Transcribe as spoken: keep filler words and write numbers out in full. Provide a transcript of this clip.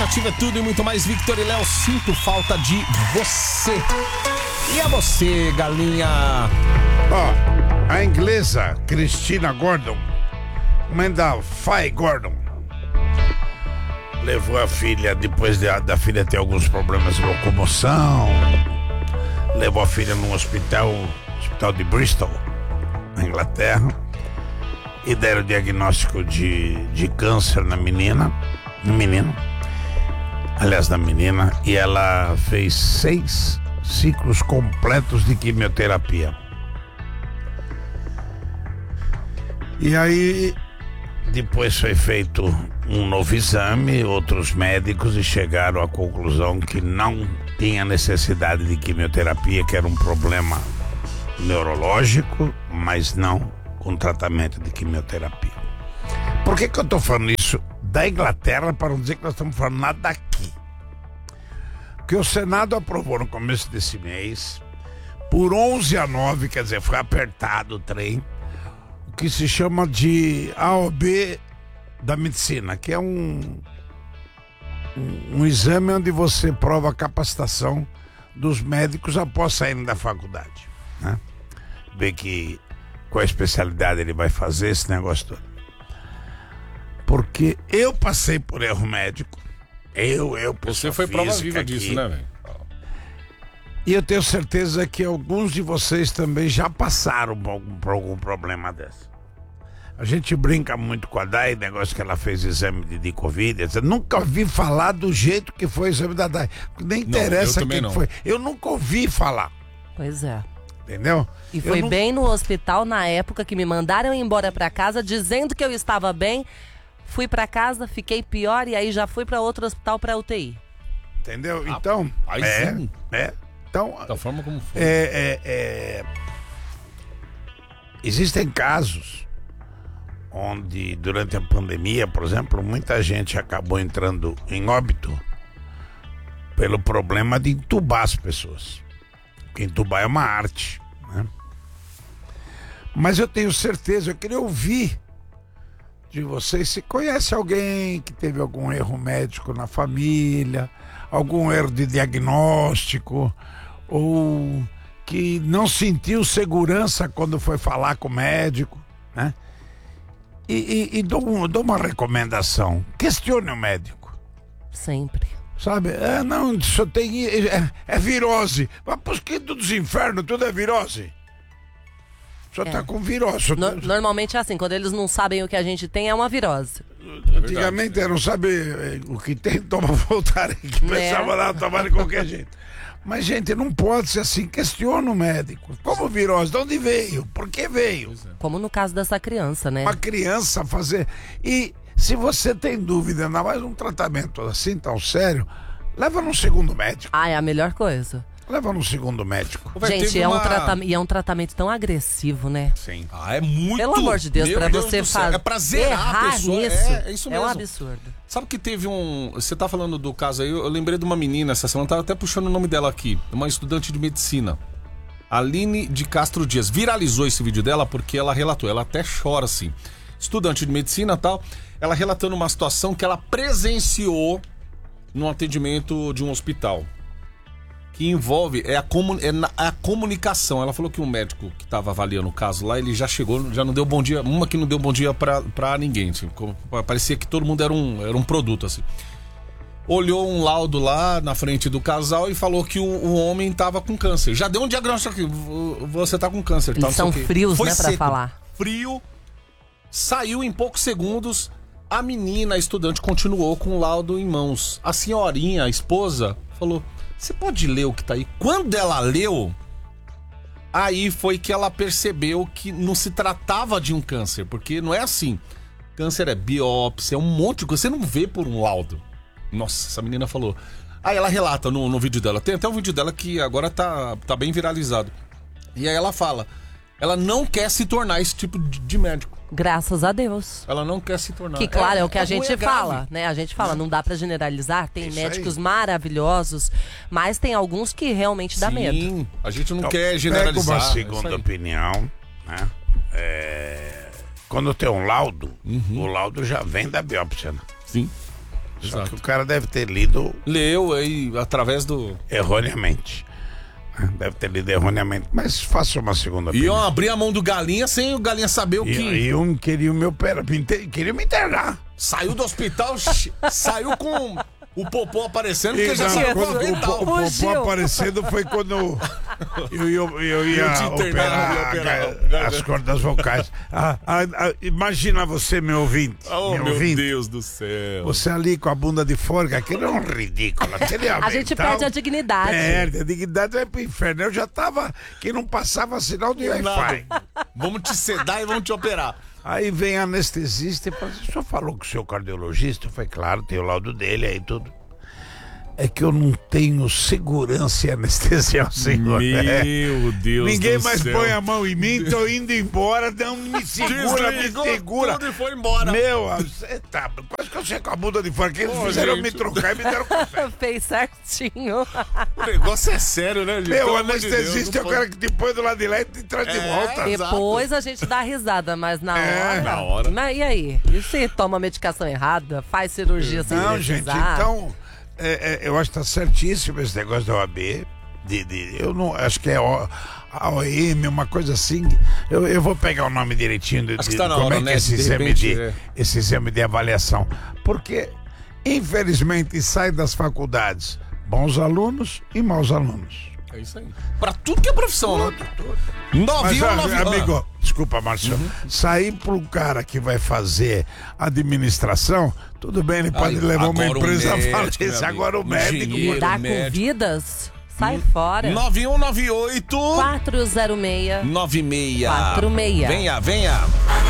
Ativa Tudo e muito mais. Victor e Léo, sinto falta de você. E a você, galinha? Ó, oh, a inglesa Christina Gordon, mãe da Fay Gordon, levou a filha, depois de, da filha ter alguns problemas de locomoção, levou a filha num hospital, hospital de Bristol, na Inglaterra, e deram o diagnóstico de, de câncer na menina, no menino, aliás, na menina, e ela fez seis ciclos completos de quimioterapia. E aí, depois foi feito um novo exame, outros médicos, e chegaram à conclusão que não tinha necessidade de quimioterapia, que era um problema neurológico, mas não com tratamento de quimioterapia. Por que que eu tô falando isso da Inglaterra, para não dizer que nós estamos falando nada daqui? Porque o Senado aprovou no começo desse mês, por onze a nove, quer dizer, foi apertado o trem, o que se chama de A O B da medicina, que é um, um, um exame onde você prova a capacitação dos médicos após saírem da faculdade, né? Ver que qual especialidade ele vai fazer, esse negócio todo. Porque eu passei por erro médico. Eu, eu, Você foi prova viva disso, né, velho? E eu tenho certeza que alguns de vocês também já passaram por algum, por algum problema desse. A gente brinca muito com a Dai, negócio que ela fez exame de, de Covid. Eu nunca ouvi falar do jeito que foi o exame da Dai. Nem interessa não, quem não. foi. Eu nunca ouvi falar. Pois é. Entendeu? E foi não... bem no hospital, na época, que me mandaram embora pra casa, dizendo que eu estava bem. Fui pra casa, fiquei pior e aí já fui pra outro hospital pra U T I. Entendeu? Então, aí é, sim. é. Então, Da forma como foi. é, é, é... existem casos onde, durante a pandemia, por exemplo, muita gente acabou entrando em óbito pelo problema de entubar as pessoas. Porque entubar é uma arte, né? Mas eu tenho certeza, eu queria ouvir de vocês, se conhece alguém que teve algum erro médico na família, algum erro de diagnóstico, ou que não sentiu segurança quando foi falar com o médico, né? E, e, e dou, dou uma recomendação: questione o médico. Sempre. Sabe? É, não, só tem. É, é virose. Mas por que dos infernos tudo é virose? Só é. Tá com virose. No, normalmente é assim, quando eles não sabem o que a gente tem, é uma virose. É Antigamente era não saber o que tem, toma Voltaren, que pensava lá tomar de qualquer jeito. Mas, gente, não pode ser assim. Questiona o médico. Como virose? De onde veio? Por que veio? Como no caso dessa criança, né? Uma criança fazer. E se você tem dúvida, ainda mais um tratamento assim tão sério, leva num segundo médico. Ah, é a melhor coisa. Leva num segundo médico. Gente, é, uma... um tratamento, e é um tratamento tão agressivo, né? Sim. Ah, é muito. Pelo amor de Deus, Meu pra Deus você fazer. É pra zerar a pessoa. Nisso, é, é isso mesmo. É um absurdo. Sabe que teve um... Você tá falando do caso aí, eu lembrei de uma menina essa semana, tava até puxando o nome dela aqui, uma estudante de medicina, Aline de Castro Dias. Viralizou esse vídeo dela porque ela relatou, ela até chora assim. Estudante de medicina e tal, ela relatando uma situação que ela presenciou no atendimento de um hospital, que envolve é a, comun, é na, a comunicação. Ela falou que um médico que estava avaliando o caso lá, ele já chegou, já não deu bom dia, uma que não deu bom dia pra, pra ninguém, assim, como, parecia que todo mundo era um, era um produto, assim. Olhou um laudo lá na frente do casal e falou que o, o homem estava com câncer. Já deu um diagnóstico aqui, você tá com câncer. Eles tá, são frios, Foi né, pra seco, falar. Frio, saiu em poucos segundos, a menina, a estudante, continuou com o laudo em mãos. A senhorinha, a esposa, falou: você pode ler o que tá aí? Quando ela leu, aí foi que ela percebeu que não se tratava de um câncer, porque não é assim. Câncer é biópsia, é um monte de coisa, você não vê por um laudo. Nossa, essa menina falou. Aí ela relata no, no vídeo dela, tem até um vídeo dela que agora tá, tá bem viralizado. E aí ela fala, ela não quer se tornar esse tipo de, de médico. Graças a Deus. Ela não quer se tornar. Que claro, é, é o que é a gente fala, né? A gente fala, não dá pra generalizar, tem Isso médicos aí. maravilhosos, mas tem alguns que realmente dá Sim, medo. Sim, a gente não Então, quer generalizar. Pega uma segunda opinião, né? É... Quando tem um laudo, uhum. o laudo já vem da biópsia, né? Sim. Só Exato. que o cara deve ter lido Leu aí através do. erroneamente. Deve ter lido erroneamente. Mas faça uma segunda Iam opinião. abrir a mão do Galinha sem o Galinha saber o E, que. e um queria me operar, me inter- queria me internar. Saiu do hospital, x- saiu com o popô aparecendo, porque E já não, saiu quando com o, mental. po- o popô Fugiu. aparecendo foi quando eu, eu, eu, eu ia Eu te internava, operar, ia operar. a ga- as cordas vocais. Ah, ah, ah, imagina você, meu ouvinte. Oh, meu meu ouvinte, Deus do céu. Você ali com a bunda de fora, aquilo é um ridículo. Aquele A gente perde a dignidade. Perde, a dignidade vai pro inferno. Eu já tava que não passava sinal de Wi-Fi. Nada. Vamos te sedar e vamos te operar. Aí vem a anestesista e fala: o senhor falou com o seu cardiologista? Eu falei: claro, tem o laudo dele aí tudo. É que eu não tenho segurança em anestesiar o senhor. Meu Deus Ninguém do mais céu. põe a mão em mim, tô indo embora, não me segura, me Desligou segura. tudo e foi embora. Meu, você tá, quase que eu sei com a bunda de fora, que eles Ô, fizeram gente. me trocar e me deram café. Fez certinho. O negócio é sério, né, gente? Meu, Pelo o amor de anestesista Deus, é o não cara que te põe do lado de lá e te traz de É, volta. exato. Depois a gente dá risada, mas na É, hora. na hora. Mas e aí? E se toma medicação errada? Faz cirurgia sem Não, gente, precisar? então, é, é, eu acho que tá certíssimo esse negócio da O A B. De, de, eu não acho que é o, a O M, uma coisa assim. Eu, eu vou pegar o nome direitinho de, Acho que de tá na como hora, é que né? é esse De exame repente, de, é. esse exame de avaliação. Porque, infelizmente, sai das faculdades bons alunos e maus alunos. É isso aí. Pra tudo que é profissão, né? Mas, ah, nove um nove um. amigo, desculpa, Márcio. Sair pro cara que vai fazer administração, tudo bem, ele pode Ai, levar uma agora o empresa a médico, falência. meu Agora o amigo, médico. engenheiro. Lidar com médico. vidas? Sai fora. nove um nove oito quatro zero seis nove seis. quatro seis. Venha, venha.